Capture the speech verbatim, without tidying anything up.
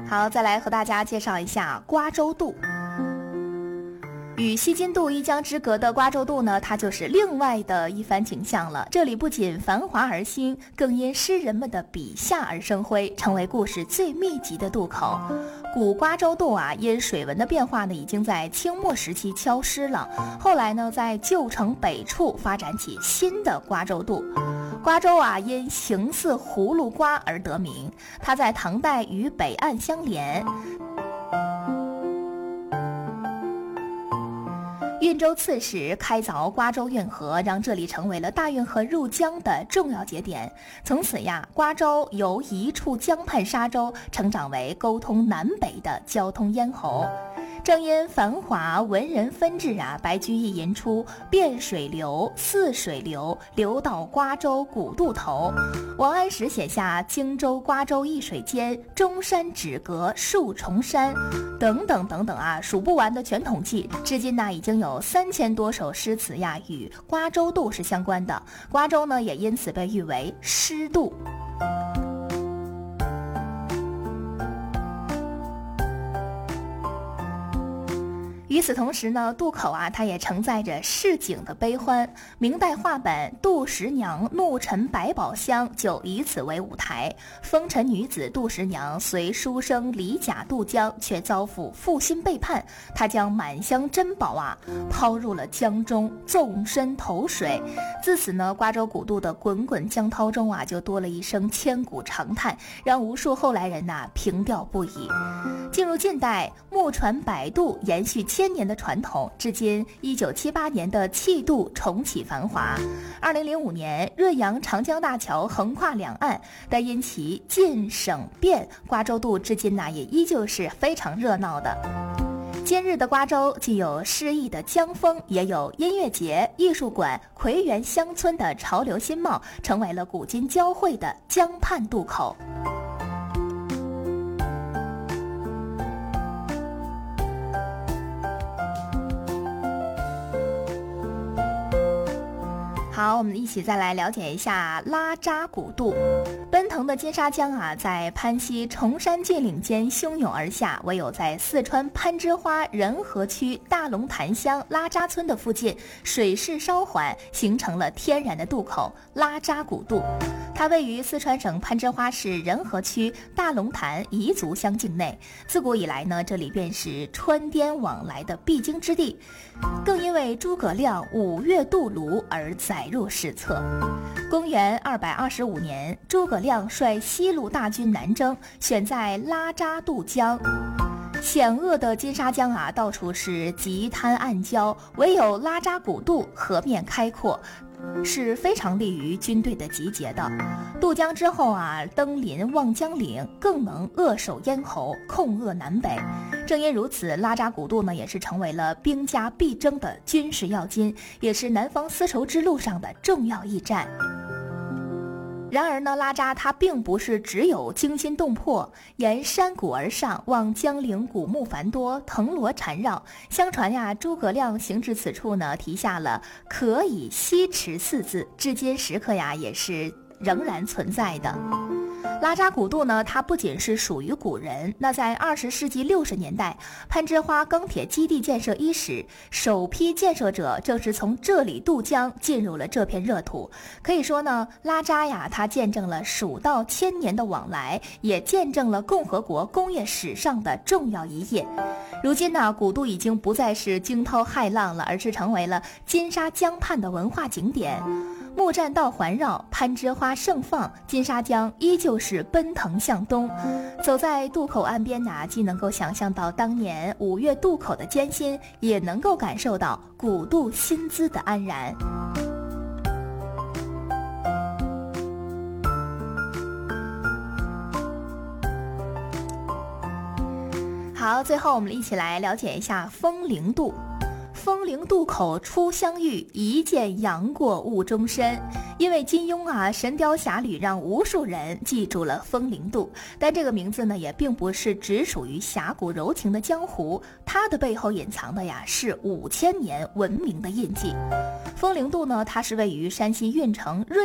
好，再来和大家介绍一下瓜州渡。与西津渡一江之隔的瓜州渡呢，它就是另外的一番景象了。这里不仅繁华而兴，更因诗人们的笔下而生辉，成为故事最密集的渡口。古瓜州渡啊，因水文的变化呢，已经在清末时期消失了。后来呢，在旧城北处发展起新的瓜州渡。瓜州啊，因形似葫芦瓜而得名，它在唐代与北岸相连。运州刺史开凿瓜州运河，让这里成为了大运河入江的重要节点。从此呀，瓜州由一处江畔沙洲成长为沟通南北的交通咽喉。正因繁华文人纷至啊，白居易吟出汴水流泗水流，流到瓜州古渡头。王安石写下荆州瓜州一水间，中山只隔数重山，等等等等啊，数不完的全统计。至今呢，已经有三千多首诗词呀与瓜州渡是相关的。瓜州呢，也因此被誉为诗渡。与此同时呢，渡口啊，它也承载着市井的悲欢。明代话本《杜十娘怒沉百宝箱》就以此为舞台。风尘女子杜十娘随书生李甲渡江，却遭父负心背叛，她将满箱珍宝啊抛入了江中，纵身投水。自此呢，瓜州古渡的滚滚江涛中啊，就多了一声千古长叹，让无数后来人呐、啊、凭吊不已。进入近代，木船摆渡延续千年的传统，至今一九七八年的弃渡重启繁华。二零零五年，润扬长江大桥横跨两岸，但因其近省便，瓜州渡至今呐也依旧是非常热闹的。今日的瓜州既有诗意的江风，也有音乐节、艺术馆、葵园乡村的潮流新貌，成为了古今交汇的江畔渡口。好，我们一起再来了解一下拉扎古渡。奔腾的金沙江啊，在攀西崇山峻岭间汹涌而下，唯有在四川攀枝花仁和区大龙潭乡拉扎村的附近，水势稍缓，形成了天然的渡口拉扎古渡。它位于四川省攀枝花市仁和区大龙潭彝族乡境内。自古以来呢，这里便是川滇往来的必经之地，更因为诸葛亮五岳渡泸而载入史册。公元二百二十五年，诸葛亮率西路大军南征，选在拉扎渡江。险恶的金沙江啊，到处是急滩暗礁，唯有拉扎古渡河面开阔，是非常利于军队的集结的。渡江之后啊，登临望江岭，更能扼守咽喉，控扼南北。正因如此，拉扎古渡呢，也是成为了兵家必争的军事要津，也是南方丝绸之路上的重要驿站。然而呢，拉扎它并不是只有惊心动魄，沿山谷而上，望江陵古木繁多，藤萝缠绕。相传呀，诸葛亮行至此处呢，题下了可以西驰四字，至今时刻呀也是仍然存在的。拉扎古渡呢，它不仅是属于古人，那在二十世纪六十年代，攀枝花钢铁基地建设伊始，首批建设者正是从这里渡江进入了这片热土。可以说呢，拉扎呀，它见证了蜀道千年的往来，也见证了共和国工业史上的重要一页。如今呢，古渡已经不再是惊涛骇浪了，而是成为了金沙江畔的文化景点。木栈道环绕，攀枝花盛放，金沙江依旧是奔腾向东。走在渡口岸边呐，既能够想象到当年五岳渡口的艰辛，也能够感受到古渡新姿的安然。好，最后我们一起来了解一下风陵渡。风陵渡口初相遇，一见杨过误终身。因为金庸啊《神雕侠侣》让无数人记住了风陵渡，但这个名字呢也并不是只属于侠骨柔情的江湖，它的背后隐藏的呀是五千年文明的印记。风陵渡呢，它是位于山西运城润